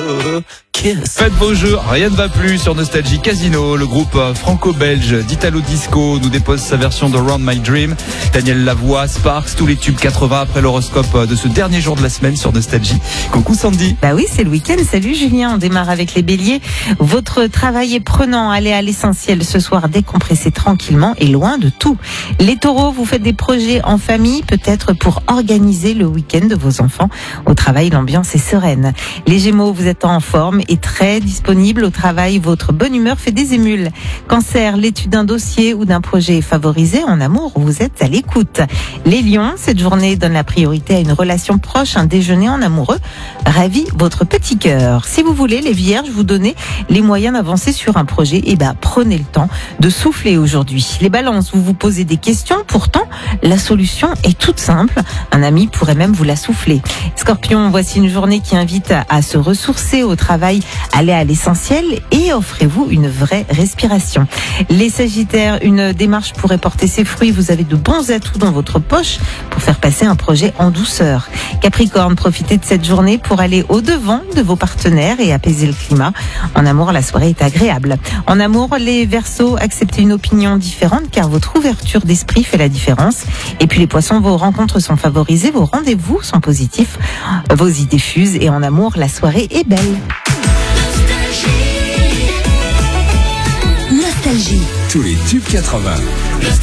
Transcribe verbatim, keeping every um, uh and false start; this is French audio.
Faites vos jeux, rien ne va plus sur Nostalgie Casino. Le groupe franco-belge d'Italo Disco nous dépose sa version de Round My Dream. Daniel Lavoie, Sparks, tous les tubes quatre-vingts après l'horoscope de ce dernier jour de la semaine sur Nostalgie. Coucou Sandy. Bah oui, c'est le week-end. Salut Julien, on démarre avec les béliers. Votre travail est prenant, allez à l'essentiel ce soir, décompressez tranquillement et loin de tout. Les taureaux, vous faites des projets en famille, peut-être pour organiser le week-end de vos enfants. Au travail, l'ambiance est sereine. Les gémeaux, vous êtes en forme et très disponible au travail. Votre bonne humeur fait des émules. Cancer, l'étude d'un dossier ou d'un projet est favorisée. En amour, vous êtes à l'écoute. Les lions, cette journée donne la priorité à une relation proche, un déjeuner en amoureux ravit votre petit cœur. Si vous voulez, les vierges, vous donnez les moyens d'avancer sur un projet. Et ben, prenez le temps de souffler aujourd'hui. Les balances, vous vous posez des questions. Pourtant, la solution est toute simple. Un ami pourrait même vous la souffler. Scorpion, voici une journée qui invite à, à se ressourcer au travail. Allez à l'essentiel et offrez-vous une vraie respiration. Les sagittaires, une démarche pourrait porter ses fruits. Vous avez de bons atouts dans votre poche pour faire passer un projet en douceur. Capricorne, profitez de cette journée pour aller au-devant de vos partenaires et apaiser le climat. En amour, la soirée est agréable. En amour, les Verseaux, acceptez une opinion différente car votre ouverture d'esprit fait la différence. Et puis les poissons, vos rencontres sont favorisées, vos rendez-vous sont positifs, vos idées fusent et en amour, la soirée est belle. Nostalgie. Tous les tubes quatre-vingts.